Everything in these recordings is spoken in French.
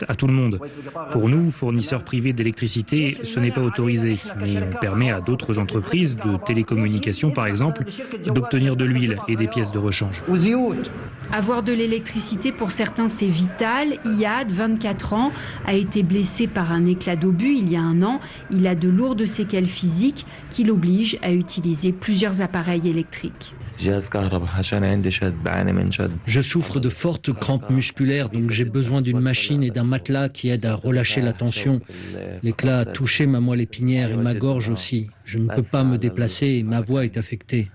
ouverte à tout le monde. Pour nous, fournisseurs privés d'électricité, ce n'est pas autorisé, mais on permet à d'autres entreprises de télécommunications, par exemple, d'obtenir de l'huile et des pièces de rechange. Avoir de l'électricité, pour certains, c'est vital. Iyad, 24 ans, a été blessé par un éclat d'obus il y a 1 an. Il a de lourdes séquelles physiques qui l'obligent à utiliser plusieurs appareils électriques. Je souffre de fortes crampes musculaires, donc j'ai besoin d'une machine et d'un matelas qui aident à relâcher la tension. L'éclat a touché ma moelle épinière et ma gorge aussi. Je ne peux pas me déplacer et ma voix est affectée.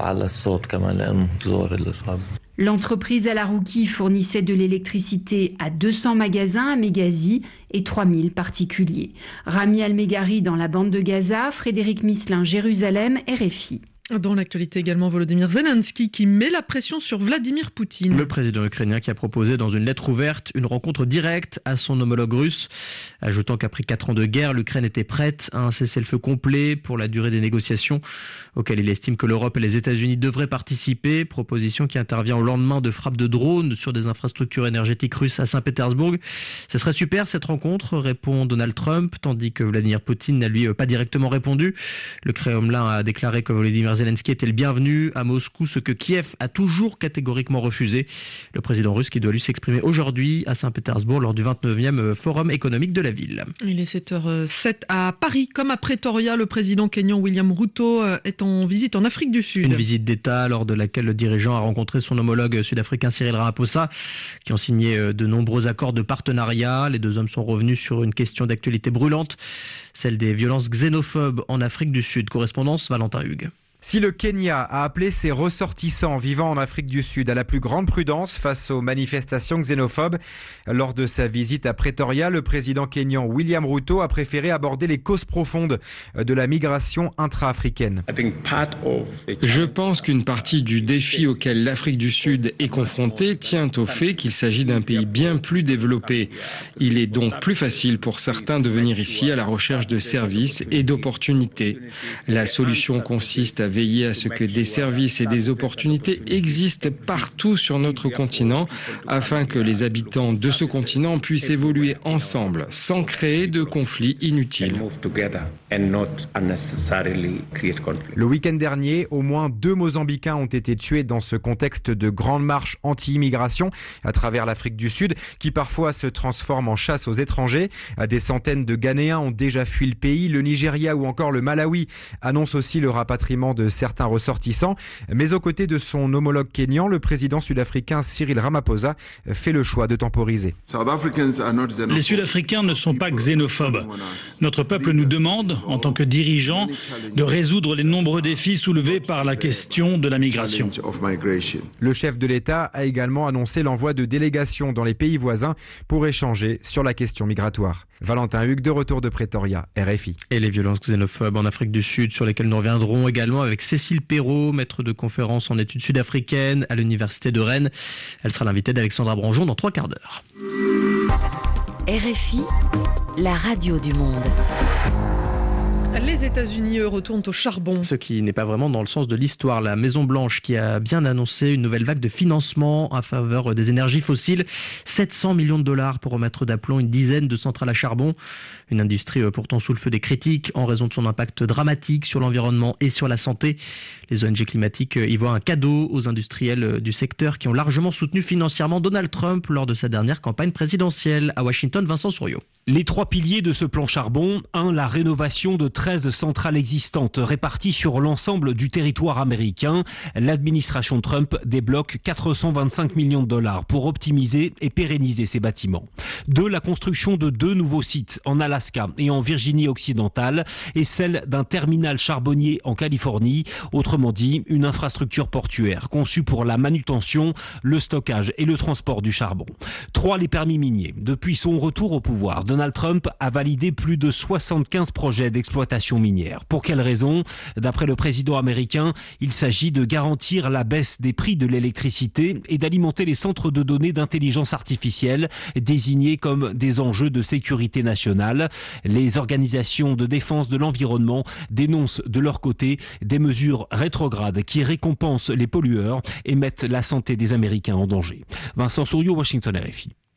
L'entreprise Al Arouki fournissait de l'électricité à 200 magasins à Mégazi et 3000 particuliers. Rami Al-Meghari dans la bande de Gaza, Frédéric Misselin, Jérusalem, RFI. Dans l'actualité également, Volodymyr Zelensky qui met la pression sur Vladimir Poutine. Le président ukrainien qui a proposé dans une lettre ouverte une rencontre directe à son homologue russe, ajoutant qu'après 4 ans de guerre, l'Ukraine était prête à un cessez-le-feu complet pour la durée des négociations auxquelles il estime que l'Europe et les États-Unis devraient participer. Proposition qui intervient au lendemain de frappes de drones sur des infrastructures énergétiques russes à Saint-Pétersbourg. Ce serait super cette rencontre, répond Donald Trump, tandis que Vladimir Poutine n'a lui pas directement répondu. Le Kremlin a déclaré que Volodymyr Zelensky était le bienvenu à Moscou, ce que Kiev a toujours catégoriquement refusé. Le président russe qui doit lui s'exprimer aujourd'hui à Saint-Pétersbourg lors du 29e Forum économique de la ville. Il est 7h07 à Paris. Comme à Pretoria, le président kényan William Ruto est en visite en Afrique du Sud. Une visite d'État lors de laquelle le dirigeant a rencontré son homologue sud-africain Cyril Ramaphosa, qui ont signé de nombreux accords de partenariat. Les deux hommes sont revenus sur une question d'actualité brûlante, celle des violences xénophobes en Afrique du Sud. Correspondance Valentin Hugues. Si le Kenya a appelé ses ressortissants vivant en Afrique du Sud à la plus grande prudence face aux manifestations xénophobes, lors de sa visite à Pretoria, le président kényan William Ruto a préféré aborder les causes profondes de la migration intra-africaine. Je pense qu'une partie du défi auquel l'Afrique du Sud est confrontée tient au fait qu'il s'agit d'un pays bien plus développé. Il est donc plus facile pour certains de venir ici à la recherche de services et d'opportunités. La solution consiste à veiller à ce que des services et des opportunités existent partout sur notre continent afin que les habitants de ce continent puissent évoluer ensemble sans créer de conflits inutiles. Le week-end dernier, au moins 2 Mozambicains ont été tués dans ce contexte de grande marche anti-immigration à travers l'Afrique du Sud qui parfois se transforme en chasse aux étrangers. Des centaines de Ghanéens ont déjà fui le pays. Le Nigeria ou encore le Malawi annoncent aussi le rapatriement de certains ressortissants. Mais aux côtés de son homologue kényan, le président sud-africain Cyril Ramaphosa fait le choix de temporiser. Les Sud-Africains ne sont pas xénophobes. Notre peuple nous demande, en tant que dirigeants, de résoudre les nombreux défis soulevés par la question de la migration. Le chef de l'État a également annoncé l'envoi de délégations dans les pays voisins pour échanger sur la question migratoire. Valentin Hugues, de retour de Pretoria, RFI. Et les violences xénophobes en Afrique du Sud, sur lesquelles nous reviendrons également avec Cécile Perrault, maître de conférence en études sud-africaines à l'Université de Rennes. Elle sera l'invitée d'Alexandra Branjon dans 3 quarts d'heure. RFI, la radio du monde. Les États-Unis, eux, retournent au charbon. Ce qui n'est pas vraiment dans le sens de l'histoire. La Maison-Blanche qui a bien annoncé une nouvelle vague de financement en faveur des énergies fossiles. 700 millions de dollars pour remettre d'aplomb une dizaine de centrales à charbon. Une industrie pourtant sous le feu des critiques en raison de son impact dramatique sur l'environnement et sur la santé. Les ONG climatiques y voient un cadeau aux industriels du secteur qui ont largement soutenu financièrement Donald Trump lors de sa dernière campagne présidentielle. À Washington, Vincent Souriau. Les 3 piliers de ce plan charbon. 1. La rénovation de 13 centrales existantes réparties sur l'ensemble du territoire américain. L'administration Trump débloque 425 millions de dollars pour optimiser et pérenniser ces bâtiments. 2. La construction de 2 nouveaux sites en Alaska et en Virginie occidentale et celle d'un terminal charbonnier en Californie. Autrement dit, une infrastructure portuaire conçue pour la manutention, le stockage et le transport du charbon. 3. Les permis miniers. Depuis son retour au pouvoir, Donald Trump a validé plus de 75 projets d'exploitation minière. Pour quelles raisons ? D'après le président américain, il s'agit de garantir la baisse des prix de l'électricité et d'alimenter les centres de données d'intelligence artificielle désignés comme des enjeux de sécurité nationale. Les organisations de défense de l'environnement dénoncent de leur côté des mesures rétrogrades qui récompensent les pollueurs et mettent la santé des Américains en danger. Vincent Souriau, Washington, RFI.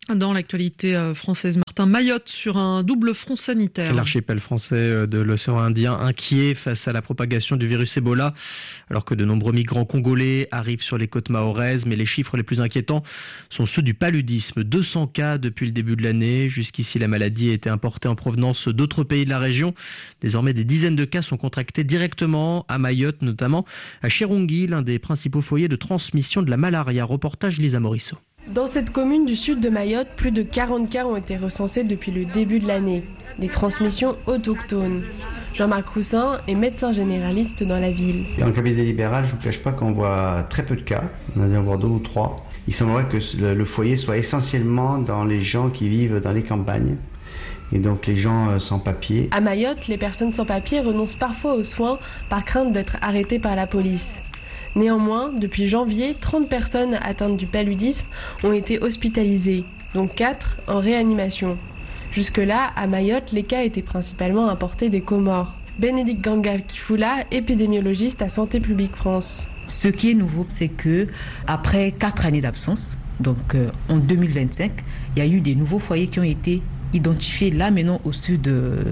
Dans l'actualité française, Martin, Mayotte sur un double front sanitaire. L'archipel français de l'océan Indien inquiet face à la propagation du virus Ebola, alors que de nombreux migrants congolais arrivent sur les côtes mahoraises. Mais les chiffres les plus inquiétants sont ceux du paludisme. 200 cas depuis le début de l'année. Jusqu'ici, la maladie a été importée en provenance d'autres pays de la région. Désormais, des dizaines de cas sont contractés directement à Mayotte, notamment à Chirungi, l'un des principaux foyers de transmission de la malaria. Reportage Lisa Morisseau. Dans cette commune du sud de Mayotte, plus de 40 cas ont été recensés depuis le début de l'année. Des transmissions autochtones. Jean-Marc Roussin est médecin généraliste dans la ville. Dans le cabinet libéral, je ne vous cache pas qu'on voit très peu de cas. On a dû en voir 2 ou 3. Il semblerait que le foyer soit essentiellement dans les gens qui vivent dans les campagnes. Et donc les gens sans papier. À Mayotte, les personnes sans papier renoncent parfois aux soins par crainte d'être arrêtées par la police. Néanmoins, depuis janvier, 30 personnes atteintes du paludisme ont été hospitalisées, dont 4 en réanimation. Jusque-là, à Mayotte, les cas étaient principalement importés des Comores. Bénédicte Ganga-Kifula, épidémiologiste à Santé publique France. Ce qui est nouveau, c'est que après 4 années d'absence, donc en 2025, il y a eu des nouveaux foyers qui ont été identifiés là maintenant au sud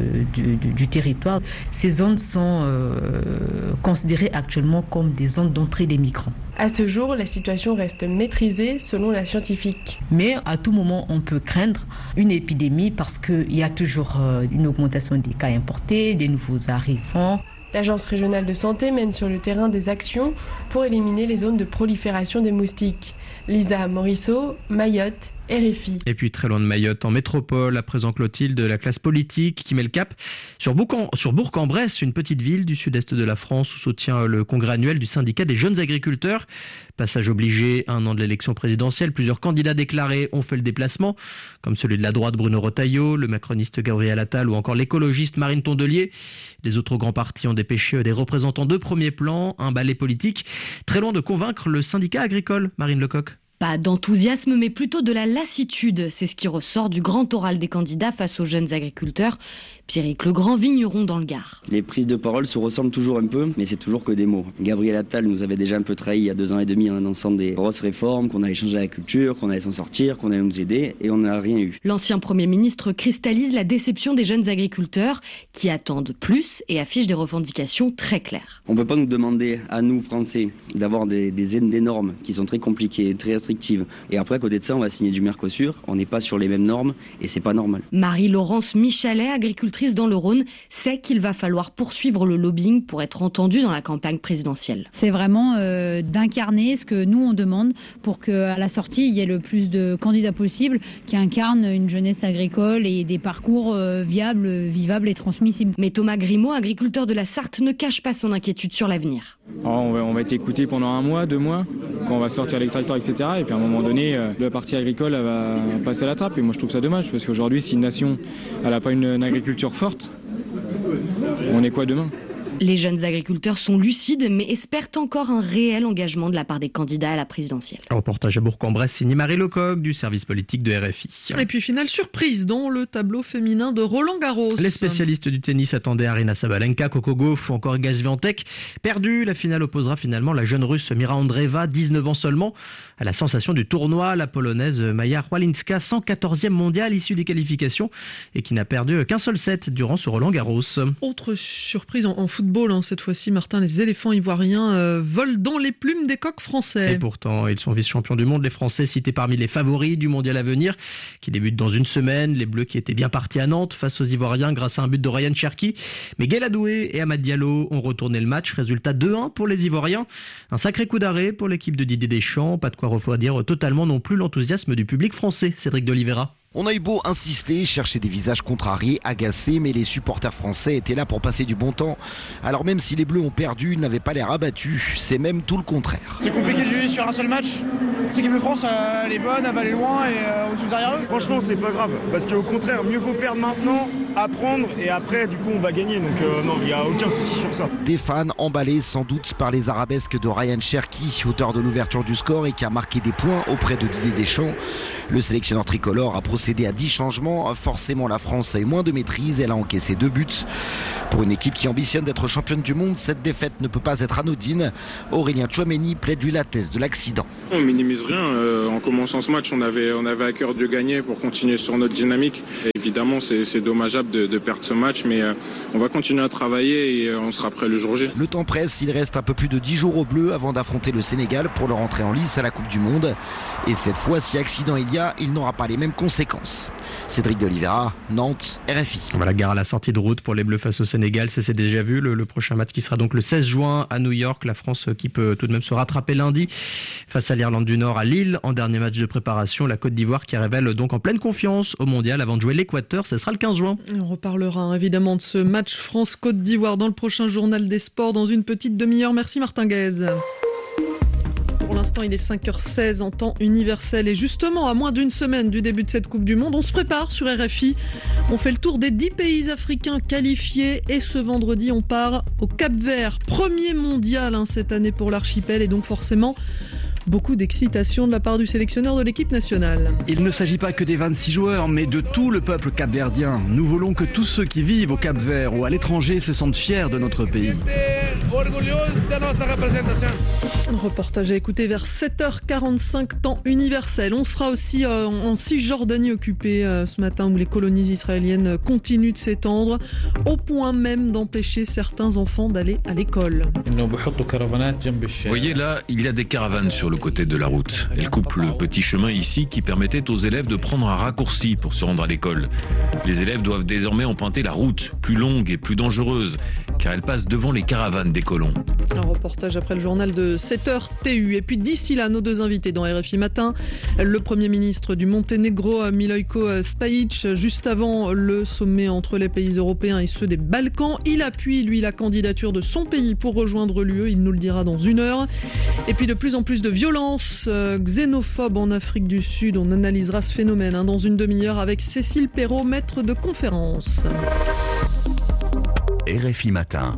du territoire. Ces zones sont considérées actuellement comme des zones d'entrée des migrants. À ce jour, la situation reste maîtrisée selon la scientifique. Mais à tout moment, on peut craindre une épidémie parce qu'il y a toujours une augmentation des cas importés, des nouveaux arrivants. L'Agence régionale de santé mène sur le terrain des actions pour éliminer les zones de prolifération des moustiques. Lisa Morisseau, Mayotte, RFI. Et puis très loin de Mayotte, en métropole, à présent Clotilde, la classe politique qui met le cap sur Bourg-en-Bresse, une petite ville du sud-est de la France où se tient le congrès annuel du syndicat des jeunes agriculteurs. Passage obligé, 1 an de l'élection présidentielle, plusieurs candidats déclarés ont fait le déplacement, comme celui de la droite Bruno Retailleau, le macroniste Gabriel Attal ou encore l'écologiste Marine Tondelier. Les autres grands partis ont dépêché des représentants de premier plan, un ballet politique, très loin de convaincre le syndicat agricole. Marine Lecoq. Pas d'enthousiasme, mais plutôt de la lassitude. C'est ce qui ressort du grand oral des candidats face aux jeunes agriculteurs. Pierrick Legrand, vigneron dans le Gard. Les prises de parole se ressemblent toujours un peu, mais c'est toujours que des mots. Gabriel Attal nous avait déjà un peu trahi il y a 2 ans et demi en annonçant des grosses réformes, qu'on allait changer la culture, qu'on allait s'en sortir, qu'on allait nous aider, et on n'a rien eu. L'ancien Premier ministre cristallise la déception des jeunes agriculteurs qui attendent plus et affichent des revendications très claires. On ne peut pas nous demander, à nous Français, d'avoir des normes qui sont très compliquées, très restrictives. Et après, à côté de ça, on va signer du Mercosur. On n'est pas sur les mêmes normes et c'est pas normal. Marie-Laurence Michalet, agricultrice dans le Rhône, sait qu'il va falloir poursuivre le lobbying pour être entendue dans la campagne présidentielle. C'est vraiment d'incarner ce que nous on demande pour qu'à la sortie, il y ait le plus de candidats possible qui incarnent une jeunesse agricole et des parcours viables, vivables et transmissibles. Mais Thomas Grimaud, agriculteur de la Sarthe, ne cache pas son inquiétude sur l'avenir. On va être écouté pendant 1 mois, 2 mois, quand on va sortir les tracteurs, etc. Et puis à un moment donné, la partie agricole elle va passer à la trappe. Et moi je trouve ça dommage parce qu'aujourd'hui, si une nation n'a pas une agriculture forte, on est quoi demain ? Les jeunes agriculteurs sont lucides, mais espèrent encore un réel engagement de la part des candidats à la présidentielle. Un reportage à Bourg-en-Bresse, signé Marie Lecoq du service politique de RFI. Et puis finale surprise dans le tableau féminin de Roland-Garros. Les spécialistes du tennis attendaient Aryna Sabalenka, Coco Gauff ou encore Iga Swiatek. Perdu, la finale opposera finalement la jeune russe Mira Andreeva, 19 ans seulement, à la sensation du tournoi, la polonaise Maja Chwalinska, 114e mondiale issue des qualifications et qui n'a perdu qu'un seul set durant ce Roland-Garros. Autre surprise en football, cette fois-ci, Martin, les éléphants ivoiriens volent dans les plumes des coqs français. Et pourtant, ils sont vice-champions du monde. Les Français cités parmi les favoris du mondial à venir, qui débute dans une semaine. Les Bleus qui étaient bien partis à Nantes face aux Ivoiriens grâce à un but de Ryan Cherki. Mais Guel Adoué et Amad Diallo ont retourné le match. Résultat 2-1 pour les Ivoiriens. Un sacré coup d'arrêt pour l'équipe de Didier Deschamps. Pas de quoi refroidir totalement non plus l'enthousiasme du public français. Cédric d'Oliveira. On a eu beau insister, chercher des visages contrariés, agacés, mais les supporters français étaient là pour passer du bon temps. Alors même si les Bleus ont perdu, ils n'avaient pas l'air abattus, c'est même tout le contraire. C'est compliqué de juger sur un seul match. C'est l'équipe de France, elle est bonne, elle va aller loin et on se joue derrière eux. Franchement, c'est pas grave, parce qu'au contraire, mieux vaut perdre maintenant, apprendre et après, du coup, on va gagner. Donc non, il n'y a aucun souci sur ça. Des fans emballés sans doute par les arabesques de Ryan Cherki, auteur de l'ouverture du score et qui a marqué des points auprès de Didier Deschamps. Le sélectionneur tricolore a procédé procédé à 10 changements. Forcément, la France a eu moins de maîtrise. Elle a encaissé 2 buts. Pour une équipe qui ambitionne d'être championne du monde, cette défaite ne peut pas être anodine. Aurélien Tchouameni plaide lui la thèse de l'accident. On minimise rien. En commençant ce match, on avait à cœur de gagner pour continuer sur notre dynamique. Et évidemment, c'est dommageable de perdre ce match, mais on va continuer à travailler et on sera prêt le jour J. Le temps presse, il reste un peu plus de 10 jours aux Bleus avant d'affronter le Sénégal pour leur entrée en lice à la Coupe du Monde. Et cette fois, si accident il y a, il n'aura pas les mêmes conséquences. Cédric de Oliveira, Nantes, RFI. Voilà, gare à la sortie de route pour les Bleus face au Sénégal, c'est déjà vu. Le prochain match qui sera donc le 16 juin à New York. La France qui peut tout de même se rattraper lundi face à l'Irlande du Nord à Lille en dernier match de préparation. La Côte d'Ivoire qui révèle donc en pleine confiance au mondial avant de jouer l'Équateur. Ce sera le 15 juin. On reparlera évidemment de ce match France-Côte d'Ivoire dans le prochain journal des sports dans une petite demi-heure. Merci Martin Guez. Pour l'instant, il est 5h16 en temps universel et justement, à moins d'une semaine du début de cette Coupe du Monde, on se prépare sur RFI. On fait le tour des 10 pays africains qualifiés et ce vendredi, on part au Cap-Vert. Premier mondial cette année pour l'archipel et donc forcément beaucoup d'excitation de la part du sélectionneur de l'équipe nationale. Il ne s'agit pas que des 26 joueurs, mais de tout le peuple capverdien. Nous voulons que tous ceux qui vivent au Cap-Vert ou à l'étranger se sentent fiers de notre pays. Un reportage à écouter vers 7h45 temps universel. On sera aussi en Cisjordanie occupée ce matin où les colonies israéliennes continuent de s'étendre au point même d'empêcher certains enfants d'aller à l'école. Vous voyez là, il y a des caravanes sur le côté de la route. Elles coupent le petit chemin ici qui permettait aux élèves de prendre un raccourci pour se rendre à l'école. Les élèves doivent désormais emprunter la route, plus longue et plus dangereuse, car elle passe devant les caravanes des colons. Un reportage après le journal de 7h TU. Et puis d'ici là, nos deux invités dans RFI Matin, le Premier ministre du Monténégro, Milojko Spajic, juste avant le sommet entre les pays européens et ceux des Balkans. Il appuie, lui, la candidature de son pays pour rejoindre l'UE, il nous le dira dans une heure. Et puis de plus en plus de violence xénophobe en Afrique du Sud. On analysera ce phénomène dans une demi-heure avec Cécile Perrault, maître de conférence. RFI Matin.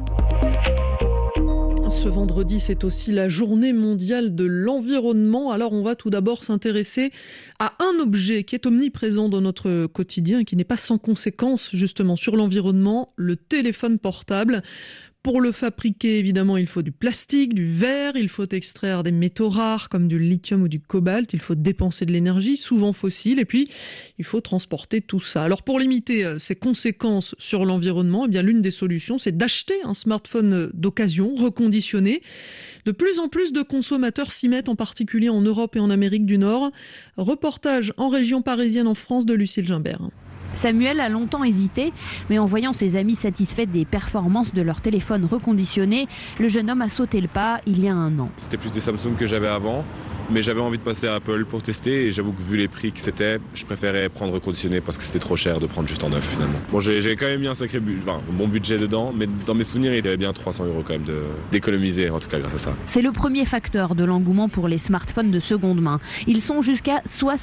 Ce vendredi, c'est aussi la journée mondiale de l'environnement. Alors, on va tout d'abord s'intéresser à un objet qui est omniprésent dans notre quotidien et qui n'est pas sans conséquences justement sur l'environnement, le téléphone portable. Pour le fabriquer, évidemment, il faut du plastique, du verre, il faut extraire des métaux rares comme du lithium ou du cobalt, il faut dépenser de l'énergie, souvent fossile, et puis il faut transporter tout ça. Alors pour limiter ces conséquences sur l'environnement, eh bien l'une des solutions, c'est d'acheter un smartphone d'occasion, reconditionné. De plus en plus de consommateurs s'y mettent, en particulier en Europe et en Amérique du Nord. Reportage en région parisienne en France de Lucille Gimbert. Samuel a longtemps hésité, mais en voyant ses amis satisfaits des performances de leur téléphone reconditionné, le jeune homme a sauté le pas il y a un an. C'était plus des Samsung que j'avais avant, mais j'avais envie de passer à Apple pour tester et j'avoue que vu les prix que c'était, je préférais prendre reconditionné parce que c'était trop cher de prendre juste en neuf finalement. Bon, j'ai quand même mis un bon budget dedans, mais dans mes souvenirs, il y avait bien 300 € quand même d'économiser en tout cas grâce à ça. C'est le premier facteur de l'engouement pour les smartphones de seconde main. Ils sont jusqu'à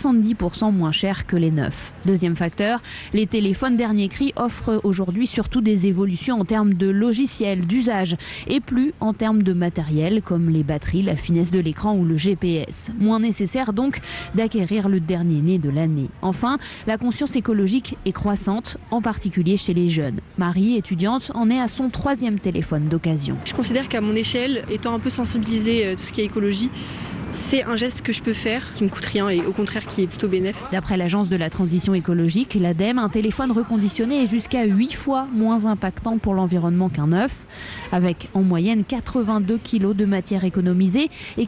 70% moins chers que les neufs. Deuxième facteur, les téléphones dernier cri offrent aujourd'hui surtout des évolutions en termes de logiciels, d'usage et plus en termes de matériel comme les batteries, la finesse de l'écran ou le GPS. Moins nécessaire donc d'acquérir le dernier né de l'année. Enfin, la conscience écologique est croissante, en particulier chez les jeunes. Marie, étudiante, en est à son 3e téléphone d'occasion. Je considère qu'à mon échelle, étant un peu sensibilisée tout ce qui est écologie, c'est un geste que je peux faire qui me coûte rien et au contraire qui est plutôt bénéfique. D'après l'agence de la transition écologique, l'ADEME, un téléphone reconditionné est jusqu'à 8 fois moins impactant pour l'environnement qu'un neuf, avec en moyenne 82 kg de matière économisée et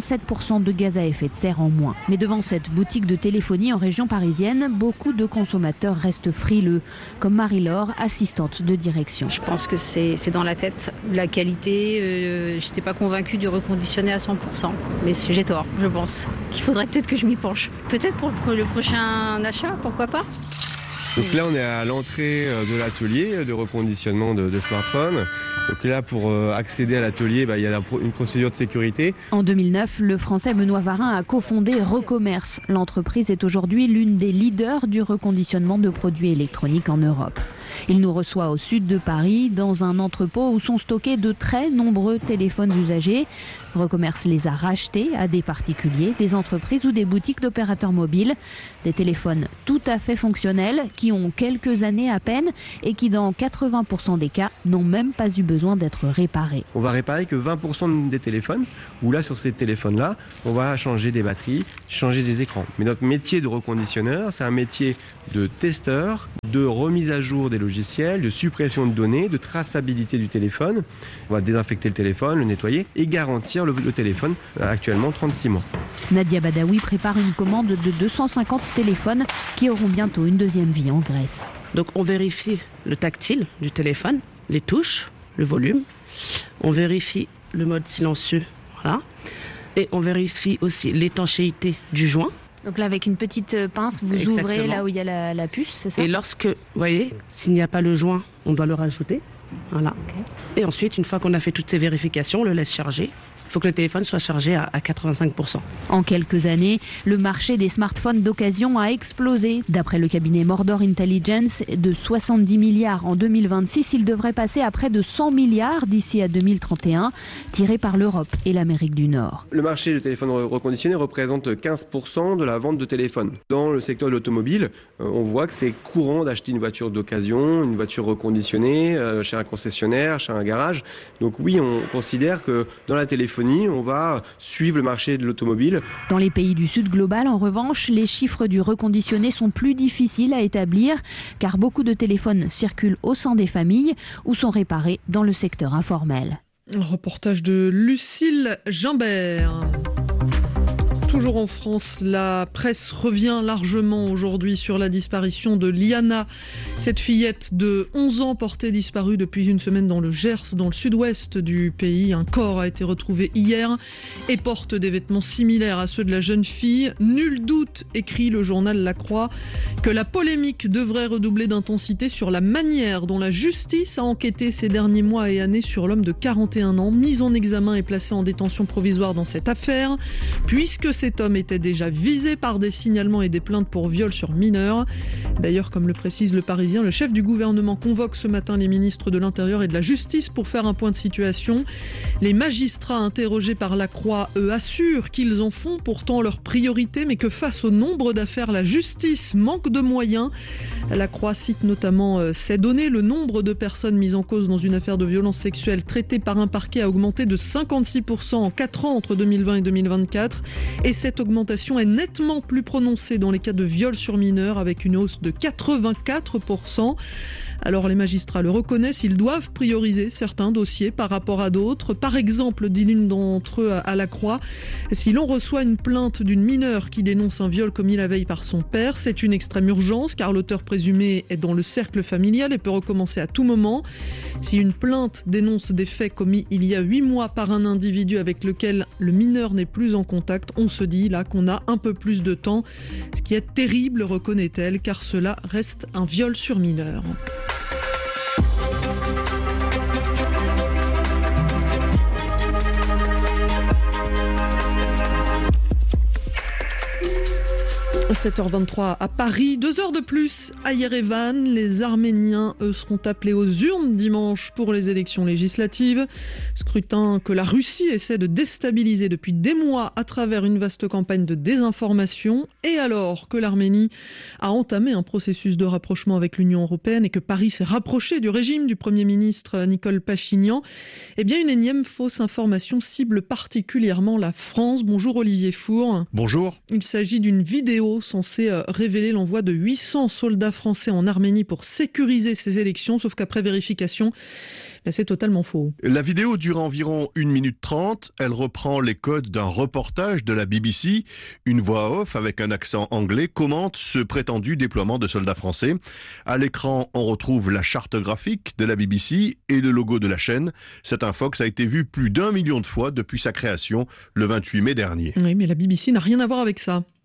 87% de gaz à effet de serre en moins. Mais devant cette boutique de téléphonie en région parisienne, beaucoup de consommateurs restent frileux, comme Marie-Laure, assistante de direction. Je pense que c'est dans la tête. La qualité, je n'étais pas convaincue du reconditionné à 100%, mais j'ai tort, je pense qu'il faudrait peut-être que je m'y penche. Peut-être pour le prochain achat, pourquoi pas. Donc là, on est à l'entrée de l'atelier de reconditionnement de smartphones. Donc là, pour accéder à l'atelier, il y a une procédure de sécurité. En 2009, le Français Benoît Varin a cofondé Recommerce. L'entreprise est aujourd'hui l'une des leaders du reconditionnement de produits électroniques en Europe. Il nous reçoit au sud de Paris, dans un entrepôt où sont stockés de très nombreux téléphones usagés. Recommerce les a rachetés à des particuliers, des entreprises ou des boutiques d'opérateurs mobiles. Des téléphones tout à fait fonctionnels qui ont quelques années à peine et qui dans 80% des cas n'ont même pas eu besoin d'être réparés. On va réparer que 20% des téléphones, où là sur ces téléphones-là, on va changer des batteries, changer des écrans. Mais notre métier de reconditionneur, c'est un métier de testeur, de remise à jour des logiciels, de suppression de données, de traçabilité du téléphone. On va désinfecter le téléphone, le nettoyer et garantir le téléphone, actuellement 36 mois. Nadia Badawi prépare une commande de 250 téléphones qui auront bientôt une deuxième vie en Grèce. Donc on vérifie le tactile du téléphone, les touches, le volume. On vérifie le mode silencieux, voilà. Et on vérifie aussi l'étanchéité du joint. Donc là, avec une petite pince, vous ouvrez là où il y a la puce, c'est ça ? Et lorsque, vous voyez, s'il n'y a pas le joint, on doit le rajouter. Voilà. Okay. Et ensuite, une fois qu'on a fait toutes ces vérifications, on le laisse charger. Il faut que le téléphone soit chargé à 85%. En quelques années, le marché des smartphones d'occasion a explosé. D'après le cabinet Mordor Intelligence, de 70 milliards en 2026, il devrait passer à près de 100 milliards d'ici à 2031, tiré par l'Europe et l'Amérique du Nord. Le marché du téléphone reconditionné représente 15% de la vente de téléphones. Dans le secteur de l'automobile, on voit que c'est courant d'acheter une voiture d'occasion, une voiture reconditionnée, chez un concessionnaire, chez un garage. Donc oui, on considère que dans la téléphonie, on va suivre le marché de l'automobile. Dans les pays du Sud global, en revanche, les chiffres du reconditionné sont plus difficiles à établir car beaucoup de téléphones circulent au sein des familles ou sont réparés dans le secteur informel. Un reportage de Lucille Gimbert. Toujours en France, la presse revient largement aujourd'hui sur la disparition de Liana, cette fillette de 11 ans portée disparue depuis une semaine dans le Gers, dans le sud-ouest du pays. Un corps a été retrouvé hier et porte des vêtements similaires à ceux de la jeune fille. Nul doute, écrit le journal La Croix, que la polémique devrait redoubler d'intensité sur la manière dont la justice a enquêté ces derniers mois et années sur l'homme de 41 ans, mis en examen et placé en détention provisoire dans cette affaire, puisque cet homme était déjà visé par des signalements et des plaintes pour viol sur mineurs. D'ailleurs, comme le précise Le Parisien, le chef du gouvernement convoque ce matin les ministres de l'Intérieur et de la Justice pour faire un point de situation. Les magistrats interrogés par La Croix, eux, assurent qu'ils en font pourtant leur priorité, mais que face au nombre d'affaires, la justice manque de moyens. La Croix cite notamment ces données. Le nombre de personnes mises en cause dans une affaire de violence sexuelle traitées par un parquet a augmenté de 56% en 4 ans entre 2020 et 2024. Et cette augmentation est nettement plus prononcée dans les cas de viol sur mineurs, avec une hausse de 84%. Alors les magistrats le reconnaissent, ils doivent prioriser certains dossiers par rapport à d'autres. Par exemple, dit l'une d'entre eux à La Croix, si l'on reçoit une plainte d'une mineure qui dénonce un viol commis la veille par son père, c'est une extrême urgence car l'auteur présumé est dans le cercle familial et peut recommencer à tout moment. Si une plainte dénonce des faits commis il y a 8 mois par un individu avec lequel le mineur n'est plus en contact, on se dit là qu'on a un peu plus de temps. Ce qui est terrible, reconnaît-elle, car cela reste un viol sur mineur. À 7h23 à Paris, 2 heures de plus à Yerevan. Les Arméniens, eux, seront appelés aux urnes dimanche pour les élections législatives. Scrutin que la Russie essaie de déstabiliser depuis des mois à travers une vaste campagne de désinformation. Et alors que l'Arménie a entamé un processus de rapprochement avec l'Union européenne et que Paris s'est rapproché du régime du Premier ministre Nicole Pachinian, eh bien une énième fausse information cible particulièrement la France. Bonjour Olivier Four. Bonjour. Il s'agit d'une vidéo censé révéler l'envoi de 800 soldats français en Arménie pour sécuriser ces élections, sauf qu'après vérification, c'est totalement faux. La vidéo dure environ 1 minute 30. Elle reprend les codes d'un reportage de la BBC. Une voix off avec un accent anglais commente ce prétendu déploiement de soldats français. À l'écran, on retrouve la charte graphique de la BBC et le logo de la chaîne. Cette infox a été vue plus d'1 million de fois depuis sa création le 28 mai dernier. Oui, mais la BBC n'a rien à voir avec ça.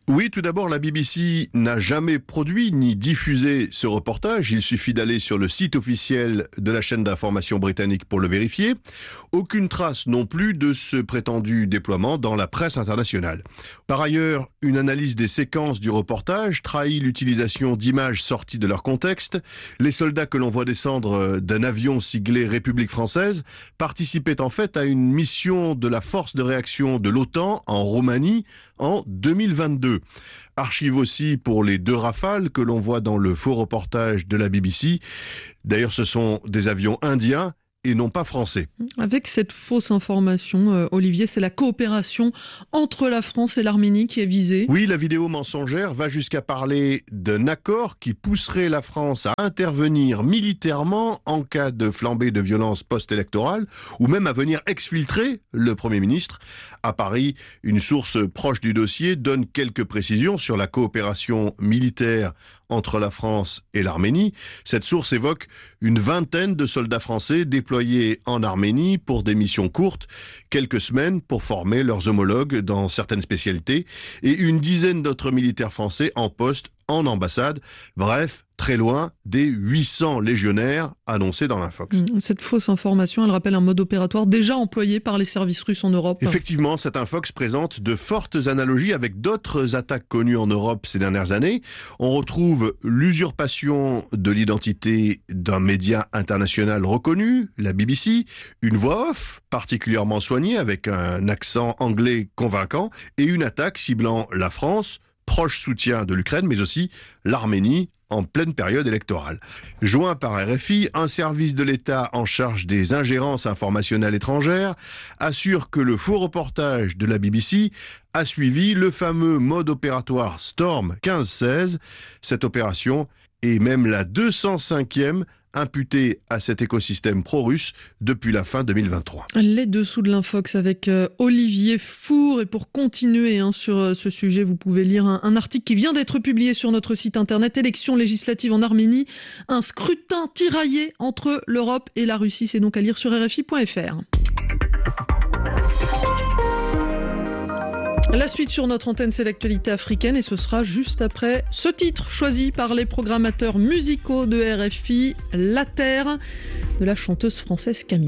Oui, tout d'abord, la BBC n'a jamais produit ni diffusé ce reportage. Il suffit d'aller sur le site officiel de la chaîne d'information britannique pour le vérifier. Aucune trace non plus de ce prétendu déploiement dans la presse internationale. Par ailleurs, une analyse des séquences du reportage trahit l'utilisation d'images sorties de leur contexte. Les soldats que l'on voit descendre d'un avion siglé République française participaient en fait à une mission de la force de réaction de l'OTAN en Roumanie en 2022. Archive aussi pour les 2 Rafales que l'on voit dans le faux reportage de la BBC. D'ailleurs, ce sont des avions indiens et non pas français. Avec cette fausse information, Olivier, c'est la coopération entre la France et l'Arménie qui est visée. Oui, la vidéo mensongère va jusqu'à parler d'un accord qui pousserait la France à intervenir militairement en cas de flambée de violence post-électorale ou même à venir exfiltrer le Premier ministre. À Paris, une source proche du dossier donne quelques précisions sur la coopération militaire entre la France et l'Arménie. Cette source évoque une vingtaine de soldats français déployés en Arménie pour des missions courtes, quelques semaines pour former leurs homologues dans certaines spécialités, et une dizaine d'autres militaires français en poste en ambassade. Bref, très loin des 800 légionnaires annoncés dans l'Infox. Cette fausse information, elle rappelle un mode opératoire déjà employé par les services russes en Europe. Effectivement, cette Infox présente de fortes analogies avec d'autres attaques connues en Europe ces dernières années. On retrouve l'usurpation de l'identité d'un média international reconnu, la BBC, une voix off particulièrement soignée avec un accent anglais convaincant et une attaque ciblant la France, proche soutien de l'Ukraine, mais aussi l'Arménie en pleine période électorale. Joint par RFI, un service de l'État en charge des ingérences informationnelles étrangères assure que le faux reportage de la BBC a suivi le fameux mode opératoire Storm 1516. Cette opération est même la 205e imputée à cet écosystème pro-russe depuis la fin 2023. Les dessous de l'Infox avec Olivier Four. Et pour continuer sur ce sujet, vous pouvez lire un article qui vient d'être publié sur notre site internet. Élections législatives en Arménie, un scrutin tiraillé entre l'Europe et la Russie. C'est donc à lire sur RFI.fr. La suite sur notre antenne, c'est l'actualité africaine et ce sera juste après ce titre choisi par les programmateurs musicaux de RFI, La Terre, de la chanteuse française Camille.